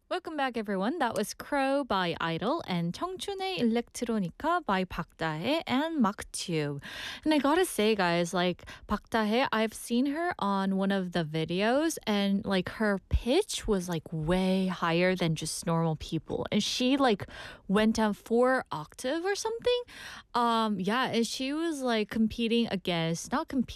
Welcome back, everyone. That was Crow by Idol and 청춘의 일렉트로니카 by Park Dae and Maktu. And I gotta say, guys, like Park Dae, I've seen her on one of the videos, and like her pitch was like way higher than just normal people, and she like went down 4 octave or something. Yeah, and she was like competing against not competing.